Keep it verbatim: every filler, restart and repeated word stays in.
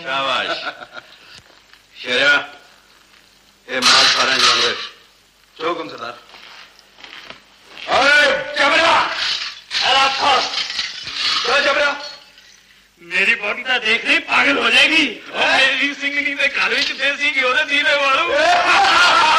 शाबाश शेरा ये माल सारे जान जो हुक्म सरदार अरे जबरा जबरा मेरी बॉडी का देख रही पागल हो जाएगी और मेरी सिंगनी से काली देसी की होने दीने वालों